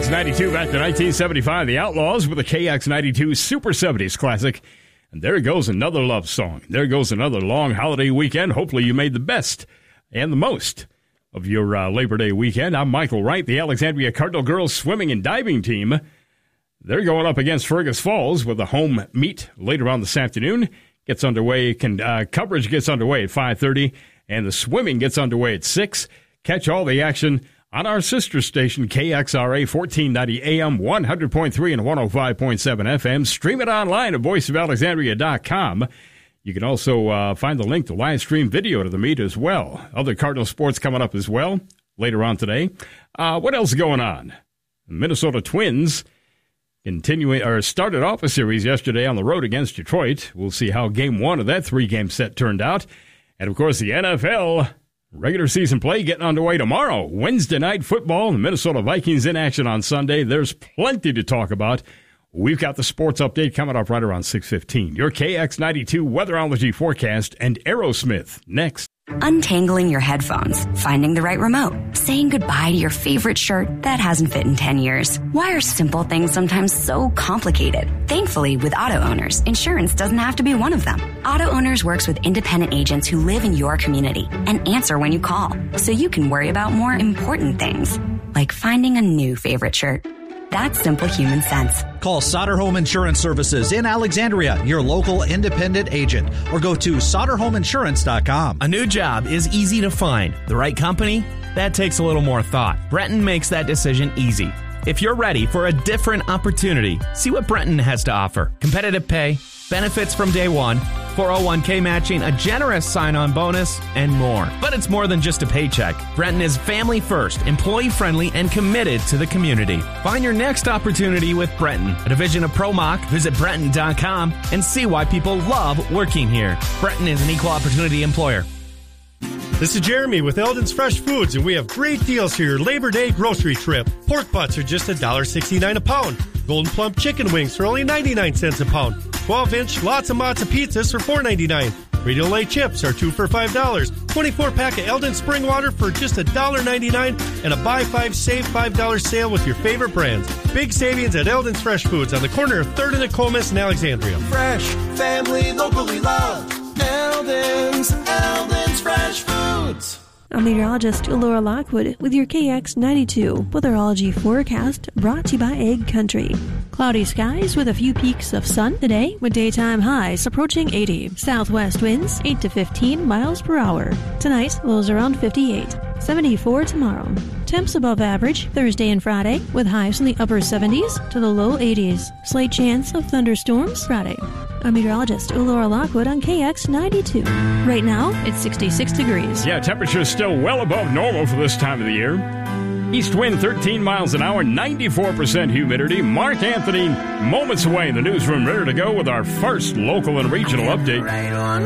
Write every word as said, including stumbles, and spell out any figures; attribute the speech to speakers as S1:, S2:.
S1: X ninety-two back to nineteen seventy-five. The Outlaws with a K X ninety-two Super seventies classic. And there goes another love song. There goes another long holiday weekend. Hopefully you made the best and the most of your uh, Labor Day weekend. I'm Michael Wright. The Alexandria Cardinal girls swimming and diving team, they're going up against Fergus Falls with a home meet later on this afternoon. Gets underway. Can, uh, coverage gets underway at five thirty, and the swimming gets underway at six. Catch all the action on our sister station, K X R A, fourteen ninety A M, one hundred point three and one oh five point seven F M. Stream it online at voice of alexandria dot com. You can also uh, find the link to live stream video to the meet as well. Other Cardinal sports coming up as well later on today. Uh, what else is going on? The Minnesota Twins continuing or started off a series yesterday on the road against Detroit. We'll see how game one of that three-game set turned out. And, of course, the N F L regular season play getting underway tomorrow. Wednesday night football. The Minnesota Vikings in action on Sunday. There's plenty to talk about. We've got the sports update coming up right around six fifteen. Your K X ninety-two Weatherology forecast and Aerosmith next.
S2: Untangling your headphones, finding the right remote, saying goodbye to your favorite shirt that hasn't fit in ten years. Why are simple things sometimes so complicated? Thankfully, with Auto Owners, insurance doesn't have to be one of them. Auto Owners works with independent agents who live in your community and answer when you call, so you can worry about more important things, like finding a new favorite shirt. That's simple human sense.
S3: Call Sauter Home Insurance Services in Alexandria, your local independent agent, or go to sauter home insurance dot com.
S4: A new job is easy to find. The right company? That takes a little more thought. Brenton makes that decision easy. If you're ready for a different opportunity, see what Brenton has to offer. Competitive pay, benefits from day one, four oh one k matching, a generous sign-on bonus, and more. But it's more than just a paycheck. Brenton is family first, employee-friendly, and committed to the community. Find your next opportunity with Brenton, a division of ProMach. Visit Brenton dot com and see why people love working here. Brenton is an equal opportunity employer.
S5: This is Jeremy with Eldon's Fresh Foods, and we have great deals for your Labor Day grocery trip. Pork butts are just one dollar sixty-nine a pound. Golden Plump chicken wings for only ninety-nine cents a pound. twelve inch Lots of Matzo pizzas for four ninety-nine. Frito-Lay chips are two for five dollars. twenty-four pack of Eldon Spring Water for just one dollar ninety-nine. And a buy five, save five dollars sale with your favorite brands. Big savings at Eldon's Fresh Foods on the corner of third and Nokomis in Alexandria.
S6: Fresh, family, locally loved. Eldon's, Eldon's Fresh Foods.
S7: I'm meteorologist Laura Lockwood with your K X ninety-two Weatherology forecast brought to you by Egg Country. Cloudy skies with a few peaks of sun today with daytime highs approaching eighty. Southwest winds eight to fifteen miles per hour. Tonight, lows around fifty-eight. seventy-four tomorrow. Temps above average Thursday and Friday with highs in the upper seventies to the low eighties. Slight chance of thunderstorms Friday. I'm meteorologist Laura Lockwood on K X ninety-two. Right now, it's sixty-six degrees.
S1: Yeah, temperature's still well above normal for this time of the year. East wind thirteen miles an hour, ninety-four percent humidity. Mark Anthony moments away in the newsroom, ready to go with our first local and regional update.
S6: Right on.